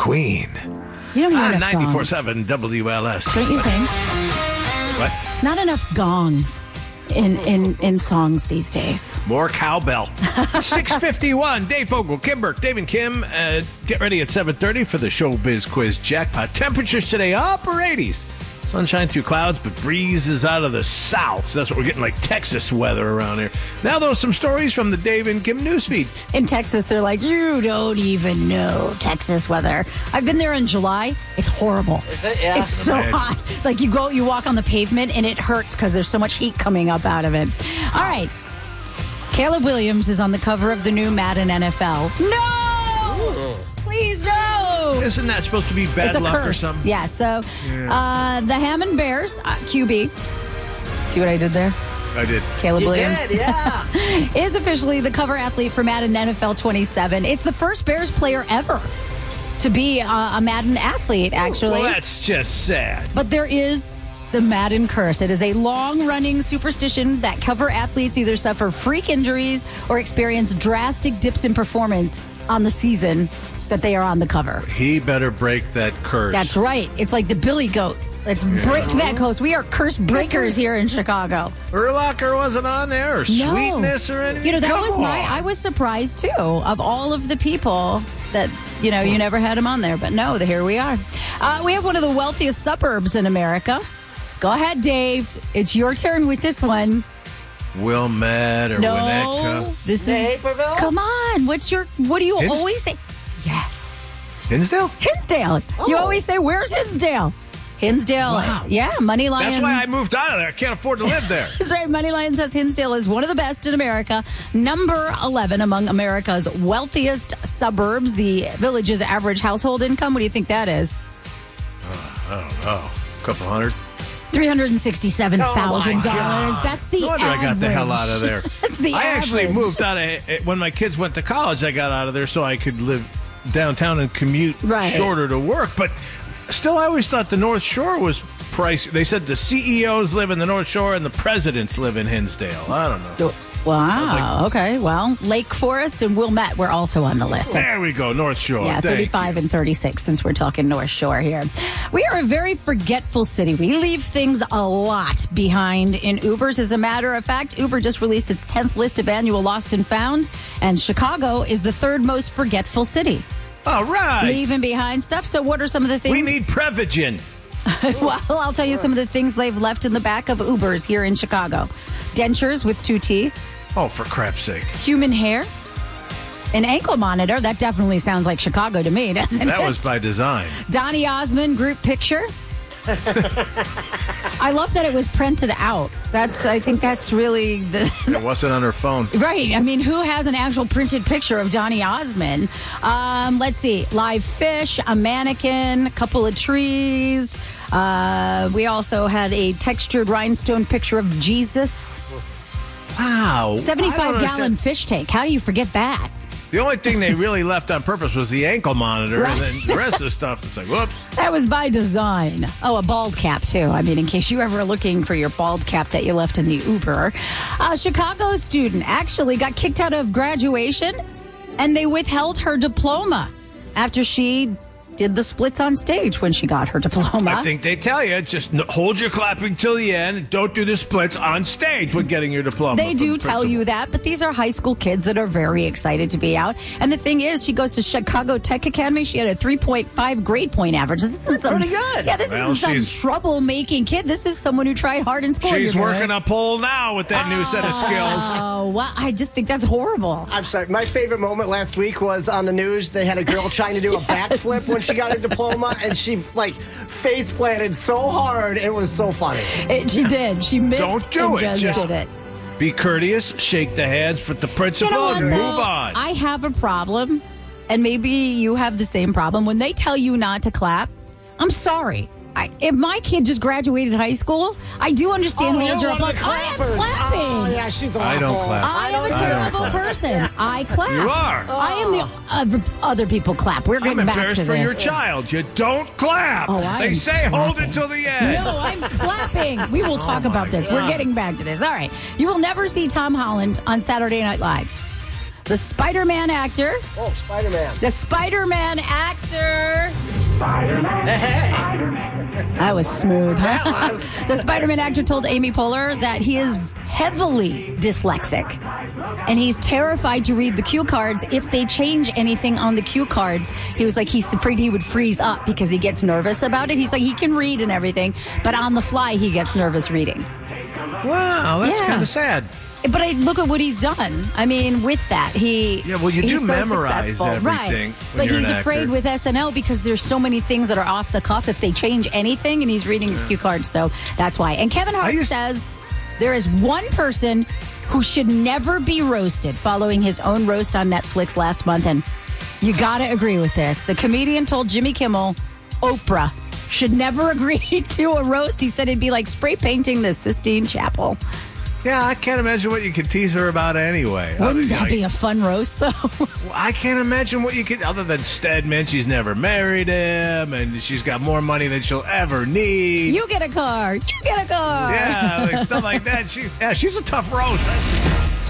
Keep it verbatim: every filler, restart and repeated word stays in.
Queen. You don't hear Ah, enough ninety-four gongs. seven W L S. Don't you think? What? Not enough gongs in, in, in songs these days. More cowbell. six fifty-one. Dave Fogel, Kim Burke, Dave and Kim. Uh, get ready at seven thirty for the Showbiz Quiz Jackpot. Temperatures today, upper eighties. Sunshine through clouds, but breeze is out of the south. So that's what we're getting, like Texas weather around here. Now, though, some stories from the Dave and Kim newsfeed. In Texas, they're like, you don't even know Texas weather. I've been there in July. It's horrible. Is it? Yeah. It's so Imagine. hot. Like you go, you walk on the pavement and it hurts because there's so much heat coming up out of it. All right. Caleb Williams is on the cover of the new Madden N F L. No! Please, no! Isn't that supposed to be bad It's a luck curse. or something? Yeah, so uh, the Hammond Bears, uh, Q B. See what I did there? I did. Caleb You Williams. did, yeah. is officially the cover athlete for Madden N F L twenty-seven. It's the first Bears player ever to be uh, a Madden athlete, actually. Well, that's just sad. But there is the Madden curse. It is a long-running superstition that cover athletes either suffer freak injuries or experience drastic dips in performance on the season that they are on the cover. He better break that curse. That's right. It's like the Billy Goat. Let's break that curse. We are curse breakers here in Chicago. Urlacher wasn't on there, or No. Sweetness, or anything. You know, that Come was my, on. I was surprised too, of all of the people that, you know, you never had him on there. But no, here we are. Uh, we have one of the wealthiest suburbs in America. Go ahead, Dave. It's your turn with this one. Wilmette or No, Winnetka. this is. Naperville? Come on. What's your, what do you Hins- always say? Yes. Hinsdale? Hinsdale. You Oh. always say, where's Hinsdale? Hinsdale. Wow. Yeah, Money Lion. That's why I moved out of there. I can't afford to live there. That's right. Money Lion says Hinsdale is one of the best in America. Number eleven among America's wealthiest suburbs. The village's average household income, what do you think that is? I don't know. A couple hundred. three hundred sixty-seven thousand dollars. Oh, my God. That's the No wonder average. I got the hell out of there. That's the I average. actually moved out of, when my kids went to college, I got out of there so I could live downtown and commute Right. shorter to work. But still, I always thought the North Shore was pricey. They said the C E Os live in the North Shore and the presidents live in Hinsdale. I don't know. Wow. like- okay. Well, Lake Forest and Wilmette were also on the list. So There we go, North Shore. Yeah, Thank thirty-five you. and thirty-six, since we're talking North Shore here. We are a very forgetful city. We leave things a lot behind in Ubers. As a matter of fact, Uber just released its tenth list of annual lost and founds, and Chicago is the third most forgetful city. All right. Leaving behind stuff. So what are some of the things? We need Prevagen. Well, I'll tell you some of the things they've left in the back of Ubers here in Chicago. Dentures with two teeth, Oh, for crap's sake. human hair, an ankle monitor. That definitely sounds like Chicago to me, doesn't it? That was by design. Donny Osmond group picture. I love that it was printed out. That's I think that's really the It wasn't on her phone. right. I mean, who has an actual printed picture of Donny Osmond? Um, let's see, live fish, a mannequin, a couple of trees. Uh, we also had a textured rhinestone picture of Jesus. Wow. I don't seventy-five gallon understand. fish tank. How do you forget that? The only thing they really left on purpose was the ankle monitor, Right. and then the rest of the stuff, it's like, whoops. That was by design. Oh, a bald cap, too. I mean, in case you ever looking for your bald cap that you left in the Uber. A Chicago student actually got kicked out of graduation, and they withheld her diploma after she did the splits on stage when she got her diploma. I think they tell you, just n- hold your clapping till the end. Don't do the splits on stage when getting your diploma. They from do the tell principal. you that, but these are high school kids that are very excited to be out. And the thing is, she goes to Chicago Tech Academy. She had a three point five grade point average. This isn't some, pretty good. Yeah, this Well, isn't some she's- trouble-making kid. This is someone who tried hard in school. She's You're gonna- working a pole now with that new set of skills. Oh, well, I just think that's horrible. I'm sorry. My favorite moment last week was on the news. They had a girl trying to do a backflip when she got her diploma, and she like face planted so hard. It was so funny. It, she did. She missed Don't do and it. just, Just- did it. Be courteous, shake the hands with the You principal, know what, and though? move on. I have a problem, and maybe you have the same problem. When they tell you not to clap, I'm sorry. I, if my kid just graduated high school, I do understand Oh, holds you're your one of applause. the I am clappers. clapping. Oh, yeah, she's awful. I don't clap. I am a don't terrible clap. person. I clap. You are. I am the other, other people clap. We're I'm getting back embarrassed to for this. your child. You don't clap. Oh, I they am say hold clapping. it till the end. No, I'm clapping. We will talk Oh, about my this. We're God. getting back to this. All right. You will never see Tom Holland on Saturday Night Live. the Spider-Man actor. Oh, Spider-Man. The Spider-Man actor. Spider-Man. Hey, hey. That was smooth, huh? That was. The Spider-Man actor told Amy Poehler that he is heavily dyslexic. And he's terrified to read the cue cards if they change anything on the cue cards. He was like, he's afraid he would freeze up because he gets nervous about it. He's like, he can read and everything, but on the fly, he gets nervous reading. Wow, that's Yeah. kind of sad. But I look at what he's done. I mean, with that, he Yeah, well, you do he's so memorize successful. everything right? when But you're he's an afraid actor. with S N L because there's so many things that are off the cuff if they change anything, and he's reading the cue cards, so that's why. And Kevin Hart used- says there is one person who should never be roasted, following his own roast on Netflix last month, and you got to agree with this. The comedian told Jimmy Kimmel, Oprah should never agree to a roast. He said it'd be like spray painting the Sistine Chapel. Yeah, I can't imagine what you could tease her about anyway. Wouldn't that Like, be a fun roast, though? I can't imagine what you could, other than Stedman, she's never married him, and she's got more money than she'll ever need. You get a car. You get a car. Yeah, like stuff like that. She, yeah, she's a tough roast.